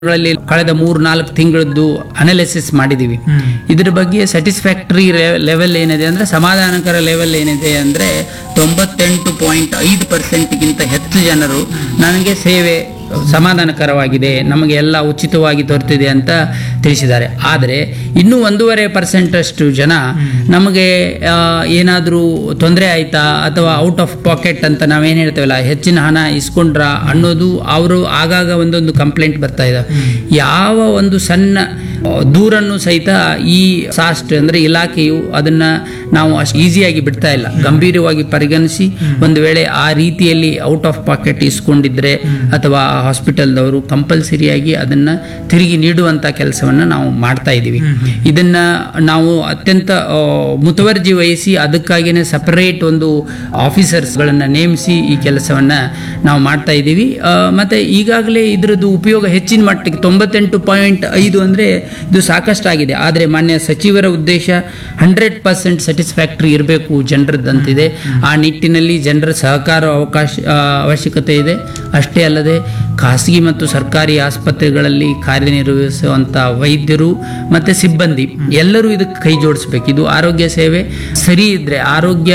ಗಳಲ್ಲಿ ಕಳೆದ 3-4 ತಿಂಗಳದ್ದು ಅನಾಲಿಸಿಸ್ ಮಾಡಿದೀವಿ. ಇದ್ರ ಬಗ್ಗೆ ಸ್ಯಾಟಿಸ್ಫ್ಯಾಕ್ಟರಿ ಲೆವೆಲ್ ಏನಿದೆ ಅಂದ್ರೆ, ಸಮಾಧಾನಕರ ಲೆವೆಲ್ ಏನಿದೆ ಅಂದ್ರೆ 98.5% ಹೆಚ್ಚು ಜನರು ನನಗೆ ಸೇವೆ ಸಮಾಧಾನಕರವಾಗಿದೆ, ನಮಗೆ ಎಲ್ಲ ಉಚಿತವಾಗಿ ದೊರೆತಿದೆ ಅಂತ ತಿಳಿಸಿದ್ದಾರೆ. ಆದರೆ ಇನ್ನೂ 1.5% ಜನ ನಮಗೆ ಏನಾದರೂ ತೊಂದರೆ ಆಯ್ತಾ ಅಥವಾ ಔಟ್ ಆಫ್ ಪಾಕೆಟ್ ಅಂತ ನಾವೇನು ಹೇಳ್ತೇವಲ್ಲ, ಹೆಚ್ಚಿನ ಹಣ ಇಸ್ಕೊಂಡ್ರ ಅನ್ನೋದು ಅವರು ಆಗಾಗ ಒಂದೊಂದು ಕಂಪ್ಲೇಂಟ್ ಬರ್ತಾ ಇದೆ. ಯಾವ ಒಂದು ಸಣ್ಣ ದೂರನ್ನು ಸಹಿತ ಈ ಸಾಸ್ಟ್ ಅಂದ್ರೆ ಇಲಾಖೆಯು ಅದನ್ನ ನಾವು ಅಷ್ಟು ಈಸಿಯಾಗಿ ಬಿಡ್ತಾ ಇಲ್ಲ. ಗಂಭೀರವಾಗಿ ಪರಿಗಣಿಸಿ ಒಂದು ವೇಳೆ ಆ ರೀತಿಯಲ್ಲಿ ಔಟ್ ಆಫ್ ಪಾಕೆಟ್ ಇಸ್ಕೊಂಡಿದ್ರೆ ಅಥವಾ ಹಾಸ್ಪಿಟಲ್ದವರು ಕಂಪಲ್ಸರಿಯಾಗಿ ಅದನ್ನ ತಿರುಗಿ ನೀಡುವಂತ ಕೆಲಸವನ್ನ ನಾವು ಮಾಡ್ತಾ ಇದ್ದೀವಿ. ಇದನ್ನ ನಾವು ಅತ್ಯಂತ ಮುತುವರ್ಜಿ ವಹಿಸಿ ಅದಕ್ಕಾಗಿನೇ ಸಪರೇಟ್ ಒಂದು ಆಫೀಸರ್ಸ್ ಗಳನ್ನ ನೇಮಿಸಿ ಈ ಕೆಲಸವನ್ನ ನಾವು ಮಾಡ್ತಾ ಇದ್ದೀವಿ. ಮತ್ತೆ ಈಗಾಗಲೇ ಇದರದ್ದು ಉಪಯೋಗ ಹೆಚ್ಚಿನ ಮಟ್ಟಿಗೆ 98.5 ಅಂದ್ರೆ ಇದು ಸಾಕಷ್ಟಾಗಿದೆ. ಆದರೆ ಮಾನ್ಯ ಸಚಿವರ ಉದ್ದೇಶ 100% ಸ್ಯಾಟಿಸ್ಫ್ಯಾಕ್ಟರಿ ಇರಬೇಕು ಜನರದ್ದಂತಿದೆ. ಆ ನಿಟ್ಟಿನಲ್ಲಿ ಜನರ ಸಹಕಾರ ಅವಶ್ಯಕತೆ ಇದೆ. ಅಷ್ಟೇ ಅಲ್ಲದೆ ಖಾಸಗಿ ಮತ್ತು ಸರ್ಕಾರಿ ಆಸ್ಪತ್ರೆಗಳಲ್ಲಿ ಕಾರ್ಯನಿರ್ವಹಿಸುವಂಥ ವೈದ್ಯರು ಮತ್ತು ಸಿಬ್ಬಂದಿ ಎಲ್ಲರೂ ಇದಕ್ಕೆ ಕೈ ಜೋಡಿಸ್ಬೇಕು. ಇದು ಆರೋಗ್ಯ ಸೇವೆ ಸರಿ ಇದ್ರೆ, ಆರೋಗ್ಯ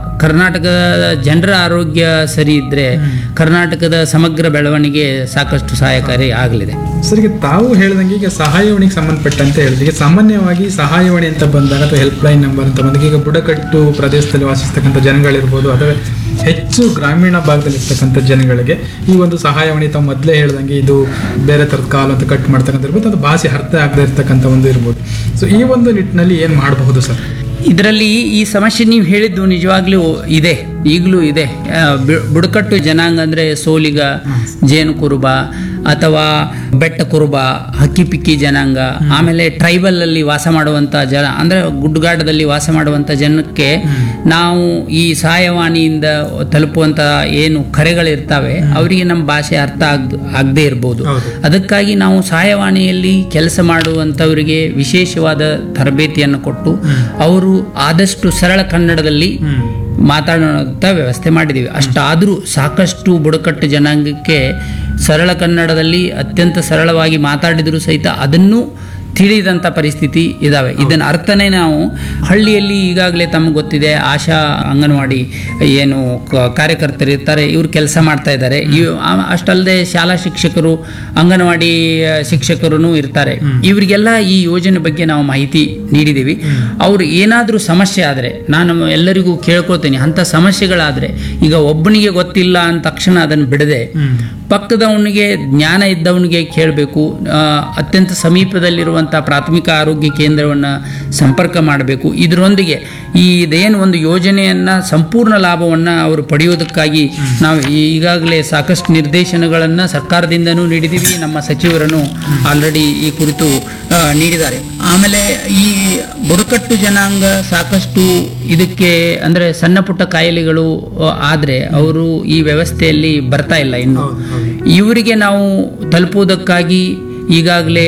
ಕರ್ನಾಟಕದ ಜನರ ಆರೋಗ್ಯ ಸರಿ ಇದ್ರೆ ಕರ್ನಾಟಕದ ಸಮಗ್ರ ಬೆಳವಣಿಗೆ ಸಾಕಷ್ಟು ಸಹಾಯಕಾರಿ ಆಗಲಿದೆ. ಸರ್, ಈಗ ತಾವು ಹೇಳಿದಂಗೆ ಈಗ ಸಹಾಯವಾಣಿಗೆ ಸಂಬಂಧಪಟ್ಟಂತೆ ಹೇಳಿದ್ರೆ, ಈಗ ಸಾಮಾನ್ಯವಾಗಿ ಸಹಾಯವಾಣಿ ಅಂತ ಬಂದಾಗ ಅಥವಾ ಹೆಲ್ಪ್ ಲೈನ್ ನಂಬರ್ ಅಂತ ಬಂದಾಗ ಈಗ ಬುಡಕಟ್ಟು ಪ್ರದೇಶದಲ್ಲಿ ವಾಸಿಸ್ತಕ್ಕಂಥ ಜನಗಳಿರ್ಬೋದು ಅಥವಾ ಹೆಚ್ಚು ಗ್ರಾಮೀಣ ಭಾಗದಲ್ಲಿ ಇರ್ತಕ್ಕಂಥ ಜನಗಳಿಗೆ ಈ ಒಂದು ಸಹಾಯವಾಣಿ ತಾವು ಮೊದಲೇ ಹೇಳ್ದಂಗೆ ಇದು ಬೇರೆ ಥರದ ಕಾಲು ಅಂತ ಕಟ್ ಮಾಡ್ತಕ್ಕಂಥ ಇರ್ಬೋದು, ಅದು ಭಾಷೆ ಅರ್ಥ ಆಗದೆ ಇರ್ತಕ್ಕಂಥ ಒಂದು ಇರ್ಬೋದು. ಸೊ ಈ ಒಂದು ನಿಟ್ಟಿನಲ್ಲಿ ಏನು ಮಾಡಬಹುದು ಸರ್? ಇದರಲ್ಲಿ ಈ ಸಮಸ್ಯೆ ನೀವು ಹೇಳಿದ್ದು ನಿಜವಾಗ್ಲೂ ಇದೆ, ಈಗಲೂ ಇದೆ. ಬುಡಕಟ್ಟು ಜನಾಂಗ ಅಂದರೆ ಸೋಲಿಗ, ಜೇನು ಕುರುಬ ಅಥವಾ ಬೆಟ್ಟ ಕುರುಬ, ಹಕ್ಕಿಪಿಕ್ಕಿ ಜನಾಂಗ, ಆಮೇಲೆ ಟ್ರೈಬಲ್ ಅಲ್ಲಿ ವಾಸ ಮಾಡುವಂಥ ಜನ ಅಂದರೆ ಗುಡ್ಡಗಾಡದಲ್ಲಿ ವಾಸ ಮಾಡುವಂಥ ಜನಕ್ಕೆ ನಾವು ಈ ಸಹಾಯವಾಣಿಯಿಂದ ತಲುಪುವಂಥ ಏನು ಕರೆಗಳಿರ್ತವೆ ಅವರಿಗೆ ನಮ್ಮ ಭಾಷೆ ಅರ್ಥ ಆಗದೆ ಇರ್ಬೋದು. ಅದಕ್ಕಾಗಿ ನಾವು ಸಹಾಯವಾಣಿಯಲ್ಲಿ ಕೆಲಸ ಮಾಡುವಂಥವರಿಗೆ ವಿಶೇಷವಾದ ತರಬೇತಿಯನ್ನು ಕೊಟ್ಟು ಅವರು ಆದಷ್ಟು ಸರಳ ಕನ್ನಡದಲ್ಲಿ ಮಾತಾಡುವಂಥ ವ್ಯವಸ್ಥೆ ಮಾಡಿದ್ದೀವಿ. ಅಷ್ಟಾದರೂ ಸಾಕಷ್ಟು ಬುಡಕಟ್ಟು ಜನಾಂಗಕ್ಕೆ ಸರಳ ಕನ್ನಡದಲ್ಲಿ ಅತ್ಯಂತ ಸರಳವಾಗಿ ಮಾತಾಡಿದರೂ ಸಹಿತ ಅದನ್ನು ತಿಳಿದಂಥ ಪರಿಸ್ಥಿತಿ ಇದ್ದಾವೆ. ಇದನ್ನ ಅರ್ಥನೇ ನಾವು ಹಳ್ಳಿಯಲ್ಲಿ ಈಗಾಗಲೇ ತಮಗೆ ಗೊತ್ತಿದೆ, ಆಶಾ ಅಂಗನವಾಡಿ ಏನು ಕಾರ್ಯಕರ್ತರು ಇರ್ತಾರೆ, ಇವರು ಕೆಲಸ ಮಾಡ್ತಾ ಇದ್ದಾರೆ. ಅಷ್ಟಲ್ಲದೆ ಶಾಲಾ ಶಿಕ್ಷಕರು, ಅಂಗನವಾಡಿ ಶಿಕ್ಷಕರು ಇರ್ತಾರೆ. ಇವರಿಗೆಲ್ಲ ಈ ಯೋಜನೆ ಬಗ್ಗೆ ನಾವು ಮಾಹಿತಿ ನೀಡಿದ್ದೀವಿ. ಅವರು ಏನಾದರೂ ಸಮಸ್ಯೆ ಆದರೆ ನಾನು ಎಲ್ಲರಿಗೂ ಕೇಳ್ಕೊಳ್ತೀನಿ, ಅಂಥ ಸಮಸ್ಯೆಗಳಾದರೆ ಈಗ ಒಬ್ಬನಿಗೆ ಗೊತ್ತಿಲ್ಲ ಅಂದ ತಕ್ಷಣ ಅದನ್ನು ಬಿಡದೆ ಪಕ್ಕದವನಿಗೆ ಜ್ಞಾನ ಇದ್ದವನಿಗೆ ಕೇಳಬೇಕು. ಅತ್ಯಂತ ಸಮೀಪದಲ್ಲಿರುವಂಥ ಪ್ರಾಥಮಿಕ ಆರೋಗ್ಯ ಕೇಂದ್ರವನ್ನು ಸಂಪರ್ಕ ಮಾಡಬೇಕು. ಇದರೊಂದಿಗೆ ಇದೇನು ಒಂದು ಯೋಜನೆಯನ್ನು ಸಂಪೂರ್ಣ ಲಾಭವನ್ನು ಅವರು ಪಡೆಯೋದಕ್ಕಾಗಿ ನಾವು ಈಗಾಗಲೇ ಸಾಕಷ್ಟು ನಿರ್ದೇಶನಗಳನ್ನು ಸರ್ಕಾರದಿಂದನೂ ನೀಡಿದ್ದೀವಿ. ನಮ್ಮ ಸಚಿವರನ್ನು ಆಲ್ರೆಡಿ ಈ ಕುರಿತು ನೀಡಿದ್ದಾರೆ. ಆಮೇಲೆ ಈ ಬುಡಕಟ್ಟು ಜನಾಂಗ ಸಾಕಷ್ಟು ಇದಕ್ಕೆ ಅಂದರೆ ಸಣ್ಣ ಪುಟ್ಟ ಕಾಯಿಲೆಗಳು ಆದರೆ ಅವರು ಈ ವ್ಯವಸ್ಥೆಯಲ್ಲಿ ಬರ್ತಾ ಇಲ್ಲ. ಇನ್ನು ಇವರಿಗೆ ನಾವು ತಲುಪುವುದಕ್ಕಾಗಿ ಈಗಾಗಲೇ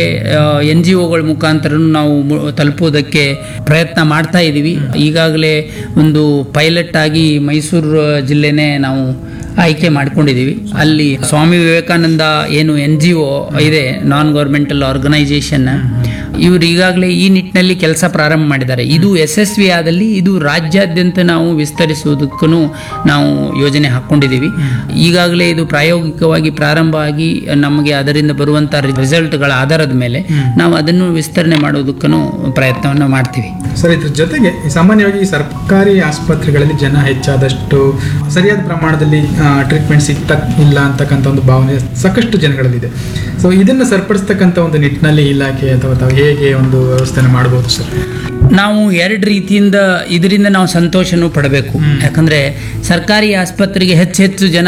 NGOಗಳ ಮುಖಾಂತರ ನಾವು ತಲುಪುವುದಕ್ಕೆ ಪ್ರಯತ್ನ ಮಾಡ್ತಾ ಇದ್ದೀವಿ. ಈಗಾಗಲೇ ಒಂದು ಪೈಲಟ್ ಆಗಿ ಮೈಸೂರು ಜಿಲ್ಲೆನೇ ನಾವು ಆಯ್ಕೆ ಮಾಡ್ಕೊಂಡಿದ್ದೀವಿ. ಅಲ್ಲಿ ಸ್ವಾಮಿ ವಿವೇಕಾನಂದ ಏನು NGO ಇದೆ, ನಾನ್ ಗೌರ್ಮೆಂಟಲ್ ಆರ್ಗನೈಸೇಷನ್, ಇವರು ಈಗಾಗಲೇ ಈ ನಿಟ್ಟಿನಲ್ಲಿ ಕೆಲಸ ಪ್ರಾರಂಭ ಮಾಡಿದ್ದಾರೆ. ಇದು ಯಶಸ್ವಿ ಆದಲ್ಲಿ ಇದು ರಾಜ್ಯಾದ್ಯಂತ ನಾವು ವಿಸ್ತರಿಸುವುದಕ್ಕೂ ನಾವು ಯೋಜನೆ ಹಾಕ್ಕೊಂಡಿದ್ದೀವಿ. ಈಗಾಗಲೇ ಇದು ಪ್ರಾಯೋಗಿಕವಾಗಿ ಪ್ರಾರಂಭ ಆಗಿ ನಮಗೆ ಅದರಿಂದ ಬರುವಂಥ ರಿಸಲ್ಟ್ಗಳ ಆಧಾರದ ಮೇಲೆ ನಾವು ಅದನ್ನು ವಿಸ್ತರಣೆ ಮಾಡೋದಕ್ಕೂ ಪ್ರಯತ್ನವನ್ನು ಮಾಡ್ತೀವಿ. ಸರ್, ಇದ್ರ ಜೊತೆಗೆ ಸಾಮಾನ್ಯವಾಗಿ ಸರ್ಕಾರಿ ಆಸ್ಪತ್ರೆಗಳಲ್ಲಿ ಜನ ಹೆಚ್ಚಾದಷ್ಟು ಸರಿಯಾದ ಪ್ರಮಾಣದಲ್ಲಿ ಟ್ರೀಟ್ಮೆಂಟ್ ಸಿಗ್ತಾ ಇಲ್ಲ ಅಂತಕ್ಕಂಥ ಒಂದು ಭಾವನೆ ಸಾಕಷ್ಟು ಜನಗಳಲ್ಲಿದೆ. ಸೊ ಇದನ್ನು ಸರಿಪಡಿಸ್ತಕ್ಕಂಥ ಒಂದು ನಿಟ್ಟಿನಲ್ಲಿ ಇಲಾಖೆ ಅಥವಾ ತಾವು ಹೇಗೆ ಒಂದು ವ್ಯವಸ್ಥೆನ ಮಾಡಬಹುದು ಸರ್? ನಾವು ಎರಡು ರೀತಿಯಿಂದ ಇದರಿಂದ ನಾವು ಸಂತೋಷನೂ ಪಡಬೇಕು. ಯಾಕಂದರೆ ಸರ್ಕಾರಿ ಆಸ್ಪತ್ರೆಗೆ ಹೆಚ್ಚು ಜನ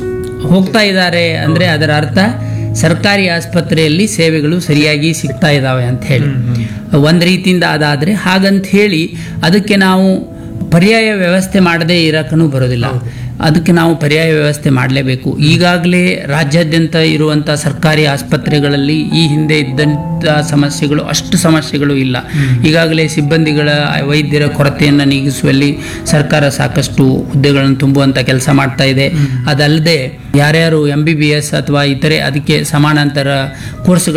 ಹೋಗ್ತಾ ಇದ್ದಾರೆ ಅಂದರೆ ಅದರ ಅರ್ಥ ಸರ್ಕಾರಿ ಆಸ್ಪತ್ರೆಯಲ್ಲಿ ಸೇವೆಗಳು ಸರಿಯಾಗಿ ಸಿಗ್ತಾ ಇದ್ದಾವೆ ಅಂತ ಹೇಳಿ ಒಂದು ರೀತಿಯಿಂದ ಅದಾದರೆ, ಹಾಗಂತ ಹೇಳಿ ಅದಕ್ಕೆ ನಾವು ಪರ್ಯಾಯ ವ್ಯವಸ್ಥೆ ಮಾಡದೇ ಇರೋಕ್ಕೂ ಬರೋದಿಲ್ಲ. ಅದಕ್ಕೆ ನಾವು ಪರ್ಯಾಯ ವ್ಯವಸ್ಥೆ ಮಾಡಲೇಬೇಕು. ಈಗಾಗಲೇ ರಾಜ್ಯಾದ್ಯಂತ ಇರುವಂಥ ಸರ್ಕಾರಿ ಆಸ್ಪತ್ರೆಗಳಲ್ಲಿ ಈ ಹಿಂದೆ ಇದ್ದಂಥ ಸಮಸ್ಯೆಗಳು ಅಷ್ಟು ಸಮಸ್ಯೆಗಳು ಇಲ್ಲ. ಈಗಾಗಲೇ ಸಿಬ್ಬಂದಿಗಳ ವೈದ್ಯರ ಕೊರತೆಯನ್ನು ನೀಗಿಸುವಲ್ಲಿ ಸರ್ಕಾರ ಸಾಕಷ್ಟು ಹುದ್ದೆಗಳನ್ನು ತುಂಬುವಂಥ ಕೆಲಸ ಮಾಡ್ತಾ ಇದೆ. ಅದಲ್ಲದೆ ಯಾರ್ಯಾರು MBBS ಅಥವಾ ಇತರೆ ಅದಕ್ಕೆ ಸಮಾನಾಂತರ ಕೋರ್ಸ್ಗಳು